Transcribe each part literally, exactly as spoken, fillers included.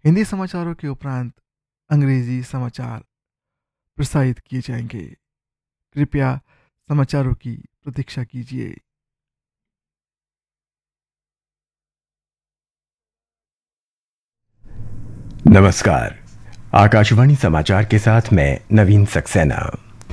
हिंदी समाचारों के उपरांत अंग्रेजी समाचार प्रसारित किए जाएंगे। कृपया समाचारों की प्रतीक्षा कीजिए। नमस्कार। आकाशवाणी समाचार के साथ मैं नवीन सक्सेना।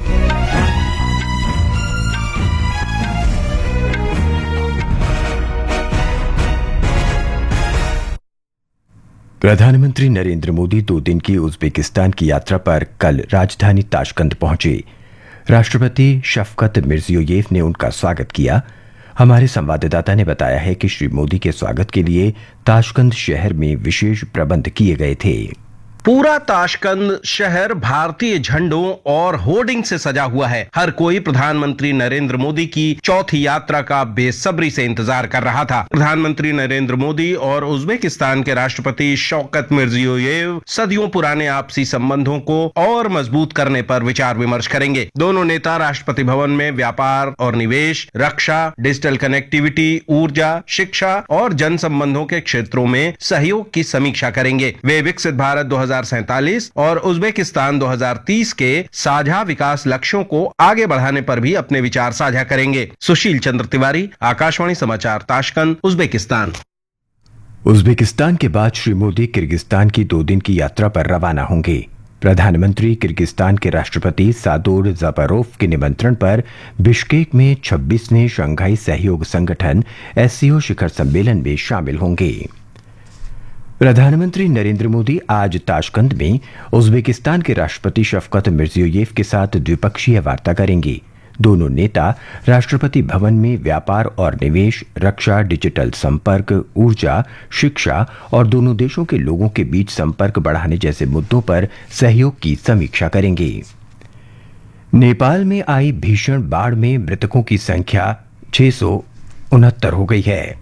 प्रधानमंत्री नरेंद्र मोदी दो दिन की उज्बेकिस्तान की यात्रा पर कल राजधानी ताशकंद पहुंचे। राष्ट्रपति शफकत मिर्जियोयेव ने उनका स्वागत किया। हमारे संवाददाता ने बताया है कि श्री मोदी के स्वागत के लिए ताशकंद शहर में विशेष प्रबंध किए गए थे। पूरा ताशकंद शहर भारतीय झंडों और होर्डिंग से सजा हुआ है। हर कोई प्रधानमंत्री नरेंद्र मोदी की चौथी यात्रा का बेसब्री से इंतजार कर रहा था। प्रधानमंत्री नरेंद्र मोदी और उज्बेकिस्तान के राष्ट्रपति शौकत मिर्जियोयेव सदियों पुराने आपसी संबंधों को और मजबूत करने पर विचार विमर्श करेंगे। दोनों नेता राष्ट्रपति भवन में व्यापार और निवेश, रक्षा, डिजिटल कनेक्टिविटी, ऊर्जा, शिक्षा और जन संबंधों के क्षेत्रों में सहयोग की समीक्षा करेंगे। वे विकसित भारत दो हज़ार सैंतालीस और उज्बेकिस्तान दो हज़ार तीस के साझा विकास लक्ष्यों को आगे बढ़ाने पर भी अपने विचार साझा करेंगे। सुशील चंद्र तिवारी, आकाशवाणी समाचार, ताशकंद, उज्बेकिस्तान। उज्बेकिस्तान के बाद श्री मोदी किर्गिस्तान की दो दिन की यात्रा पर रवाना होंगे। प्रधानमंत्री किर्गिस्तान के राष्ट्रपति सादोर जापारोव के निमंत्रण पर बिश्केक में छब्बीसवें शंघाई सहयोग संगठन एससीओ शिखर सम्मेलन में शामिल होंगे। प्रधानमंत्री नरेंद्र मोदी आज ताशकंद में उज्बेकिस्तान के राष्ट्रपति शफकत मिर्जियोयेव के साथ द्विपक्षीय वार्ता करेंगे। दोनों नेता राष्ट्रपति भवन में व्यापार और निवेश, रक्षा, डिजिटल संपर्क, ऊर्जा, शिक्षा और दोनों देशों के लोगों के बीच संपर्क बढ़ाने जैसे मुद्दों पर सहयोग की समीक्षा करेंगे। नेपाल में आई भीषण बाढ़ में मृतकों की संख्या छह सौ उनहत्तर हो गई है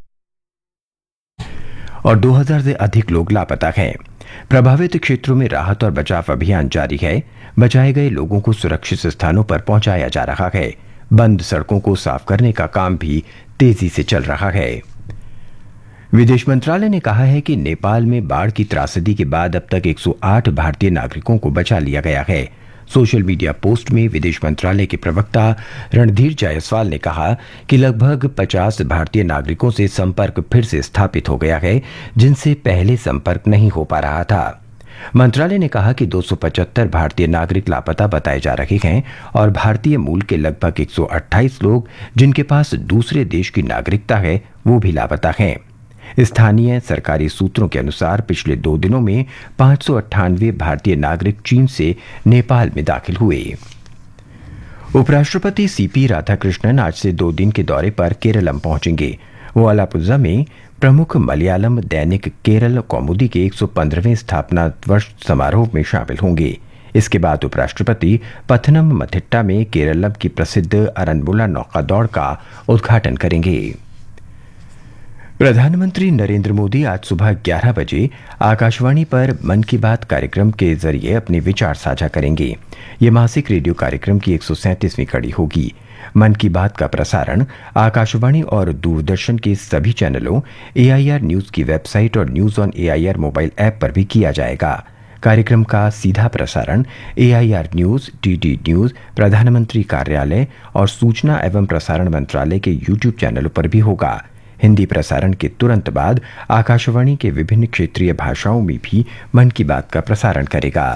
और दो हज़ार से अधिक लोग लापता हैं। प्रभावित क्षेत्रों में राहत और बचाव अभियान जारी है। बचाए गए लोगों को सुरक्षित स्थानों पर पहुंचाया जा रहा है। बंद सड़कों को साफ करने का काम भी तेजी से चल रहा है। विदेश मंत्रालय ने कहा है कि नेपाल में बाढ़ की त्रासदी के बाद अब तक एक सौ आठ भारतीय नागरिकों को बचा लिया गया है। सोशल मीडिया पोस्ट में विदेश मंत्रालय के प्रवक्ता रणधीर जायसवाल ने कहा कि लगभग पचास भारतीय नागरिकों से संपर्क फिर से स्थापित हो गया है, जिनसे पहले संपर्क नहीं हो पा रहा था। मंत्रालय ने कहा कि दो सौ पचहत्तर भारतीय नागरिक लापता बताए जा रहे हैं और भारतीय मूल के लगभग एक सौ अट्ठाईस लोग, जिनके पास दूसरे देश की नागरिकता है, वो भी लापता हैं। स्थानीय सरकारी सूत्रों के अनुसार पिछले दो दिनों में पांच सौ अट्ठानवे भारतीय नागरिक चीन से नेपाल में दाखिल हुए। उपराष्ट्रपति सीपी राधाकृष्णन आज से दो दिन के दौरे पर केरलम पहुंचेंगे। वो अलापुझा में प्रमुख मलयालम दैनिक केरल कौमुदी के एक सौ पंद्रहवें स्थापना वर्ष समारोह में शामिल होंगे। इसके बाद उपराष्ट्रपति पथनम मथिट्टा में केरलम की प्रसिद्ध अरनमुला नौका दौड़ का उद्घाटन करेंगे। प्रधानमंत्री नरेंद्र मोदी आज सुबह ग्यारह बजे आकाशवाणी पर मन की बात कार्यक्रम के जरिए अपने विचार साझा करेंगे। ये मासिक रेडियो कार्यक्रम की एक सौ सैंतीसवीं कड़ी होगी। मन की बात का प्रसारण आकाशवाणी और दूरदर्शन के सभी चैनलों, एआईआर न्यूज की वेबसाइट और news on AIR mobile app पर भी किया जाएगा। कार्यक्रम का सीधा प्रसारण एआईआर न्यूज, डीडी न्यूज, प्रधानमंत्री कार्यालय और सूचना एवं प्रसारण मंत्रालय के यूट्यूब चैनलों पर भी होगा। हिंदी प्रसारण के तुरंत बाद आकाशवाणी के विभिन्न क्षेत्रीय भाषाओं में भी मन की बात का प्रसारण करेगा।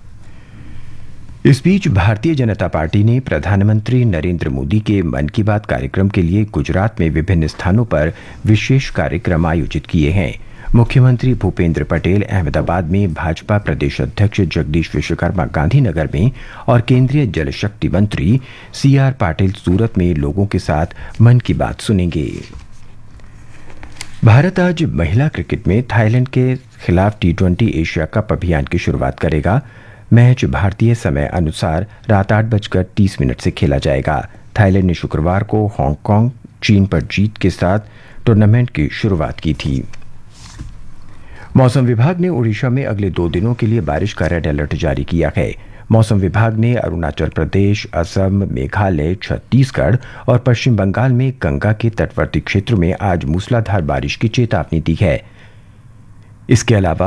इस बीच भारतीय जनता पार्टी ने प्रधानमंत्री नरेंद्र मोदी के मन की बात कार्यक्रम के लिए गुजरात में विभिन्न स्थानों पर विशेष कार्यक्रम आयोजित किए हैं। मुख्यमंत्री भूपेंद्र पटेल अहमदाबाद में, भाजपा प्रदेश अध्यक्ष जगदीश विश्वकर्मा गांधीनगर में और केंद्रीय जल शक्ति मंत्री सी आर पाटिल सूरत में लोगों के साथ मन की बात सुनेंगे। भारत आज महिला क्रिकेट में थाईलैंड के खिलाफ टी ट्वेंटी एशिया कप अभियान की शुरुआत करेगा। मैच भारतीय समय अनुसार रात आठ बजकर तीस मिनट से खेला जाएगा। थाईलैंड ने शुक्रवार को हांगकांग, चीन पर जीत के साथ टूर्नामेंट की शुरुआत की थी। मौसम विभाग ने ओडिशा में अगले दो दिनों के लिए बारिश का रेड अलर्ट जारी किया है। मौसम विभाग ने अरुणाचल प्रदेश, असम, मेघालय, छत्तीसगढ़ और पश्चिम बंगाल में गंगा के तटवर्ती क्षेत्रों में आज मूसलाधार बारिश की चेतावनी दी है। इसके अलावा